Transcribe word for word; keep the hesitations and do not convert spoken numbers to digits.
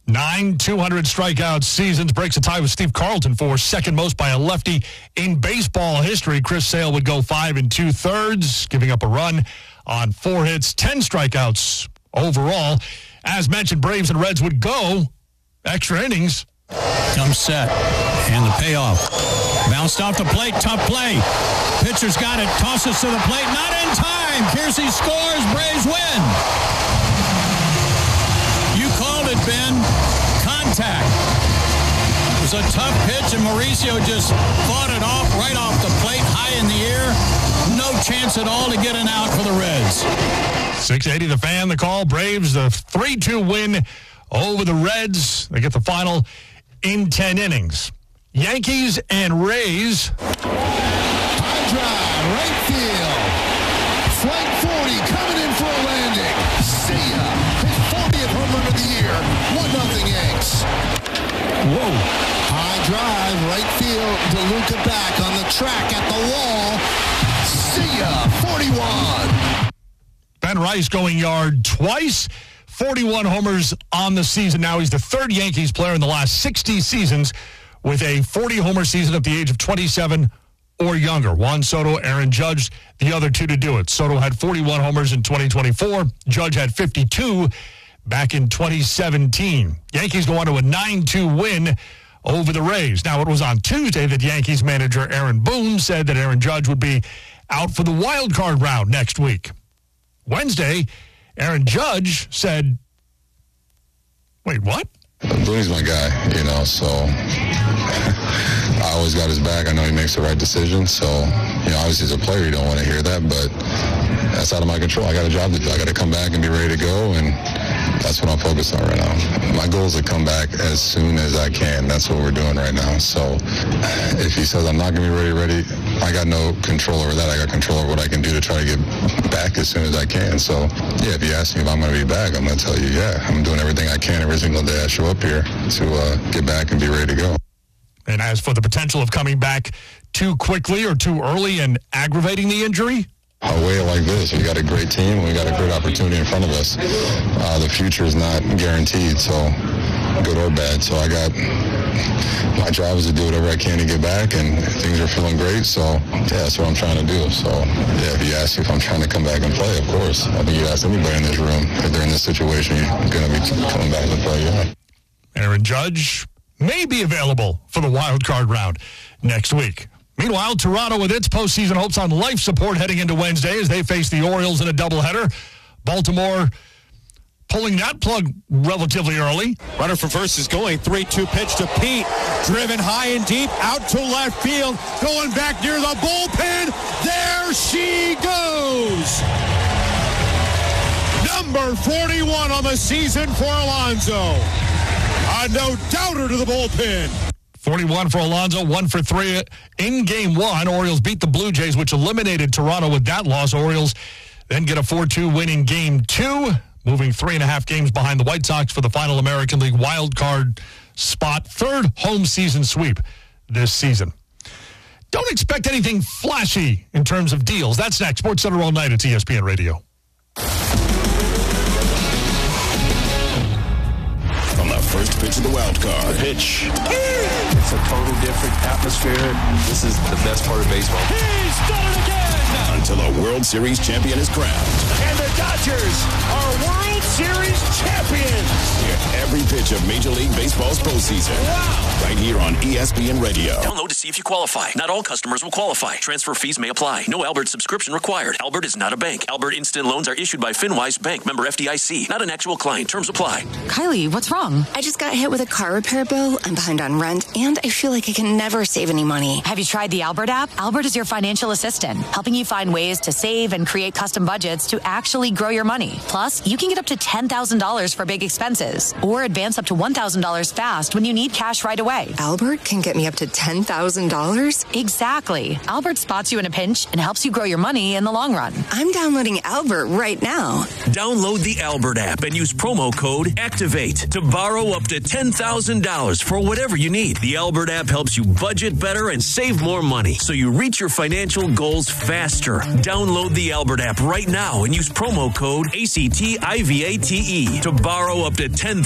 Nine two hundred strikeout seasons, breaks a tie with Steve Carlton for second most by a lefty in baseball history. Chris Sale would go five and two-thirds, giving up a run on four hits, ten strikeouts overall. As mentioned, Braves and Reds would go extra innings. Comes set, and the payoff. Bounced off the plate, tough play. Pitcher's got it, tosses to the plate, not in time. Kiersey scores, Braves win. You called it, Ben. Contact. It was a tough pitch, and Mauricio just fought it off right off the plate, high in the air. No chance at all to get an out for the Reds. six eighty The Fan, the call. Braves, the three two win over the Reds. They get the final in ten innings. Yankees and Rays. High drive, right field. Flight forty coming in for a landing. See ya. His fortieth home run of the year. one nothing Yanks. Whoa. High drive, right field. DeLuca back on the track at the wall. See ya. forty-one. Ben Rice going yard twice. forty-one homers on the season. Now he's the third Yankees player in the last sixty seasons with a forty-homer season at the age of twenty-seven or younger. Juan Soto, Aaron Judge, the other two to do it. Soto had forty-one homers in twenty twenty-four. Judge had fifty-two back in twenty seventeen. Yankees go on to a nine two win over the Rays. Now, it was on Tuesday that Yankees manager Aaron Boone said that Aaron Judge would be out for the wild card round next week. Wednesday, Aaron Judge said, wait, what? Boone's my guy, you know, so I always got his back. I know he makes the right decision. So, you know, obviously as a player, you don't want to hear that, but that's out of my control. I got a job to do. I got to come back and be ready to go, and that's what I'm focused on right now. My goal is to come back as soon as I can. That's what we're doing right now. So if he says I'm not going to be ready, ready, I got no control over that. I got control over what I can do to try to get back as soon as I can. So, yeah, if you ask me if I'm going to be back, I'm going to tell you, yeah, I'm doing everything I can every single day I show up here to uh, get back and be ready to go. And as for the potential of coming back too quickly or too early and aggravating the injury? A way like this, we got a great team, we got a great opportunity in front of us. Uh, the future is not guaranteed, so good or bad. So I got, my job is to do whatever I can to get back, and things are feeling great, so yeah, that's what I'm trying to do. So yeah, if you ask if I'm trying to come back and play, of course. I think you ask anybody in this room, if they're in this situation, you're going to be coming back and play, yeah. Aaron Judge may be available for the wild card round next week. Meanwhile, Toronto with its postseason hopes on life support heading into Wednesday as they face the Orioles in a doubleheader. Baltimore pulling that plug relatively early. Runner from first is going. three two pitch to Pete. Driven high and deep out to left field. Going back near the bullpen. There she goes. Number forty-one on the season for Alonso. A no-doubter to the bullpen. forty-one for Alonso, one for three in game one. Orioles beat the Blue Jays, which eliminated Toronto with that loss. Orioles then get a four two win in game two, moving three and a half games behind the White Sox for the final American League wild card spot. Third home season sweep this season. Don't expect anything flashy in terms of deals. That's next. Sports Center all night. It's E S P N Radio. From the first pitch of the wild card. Pitch. It's a total different atmosphere. This is the best part of baseball. He's done it again! Until a World Series champion is crowned. And the Dodgers are World Series champions! Hear every pitch of Major League Baseball's postseason. Wow! Right here on E S P N Radio. Download to see if you qualify. Not all customers will qualify. Transfer fees may apply. No Albert subscription required. Albert is not a bank. Albert Instant Loans are issued by FinWise Bank, member F D I C. Not an actual client. Terms apply. Kylie, what's wrong? I just got hit with a car repair bill. I'm behind on rent, and I feel like I can never save any money. Have you tried the Albert app? Albert is your financial assistant, helping you find ways to save and create custom budgets to actually grow your money. Plus, you can get up to ten thousand dollars for big expenses, or advance up to one thousand dollars fast when you need cash right away. Albert can get me up to ten thousand dollars? Exactly. Albert spots you in a pinch and helps you grow your money in the long run. I'm downloading Albert right now. Download the Albert app and use promo code ACTIVATE to borrow up to ten thousand dollars for whatever you need. The Albert app helps you budget better and save more money so you reach your financial goals faster. Download the Albert app right now and use promo code ACTIVATE to borrow up to ten thousand dollars